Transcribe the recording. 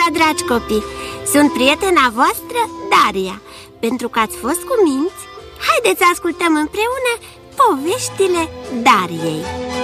dragi copii! Sunt prietena voastră, Daria. Pentru că ați fost cuminți, haideți să ascultăm împreună poveștile Dariei.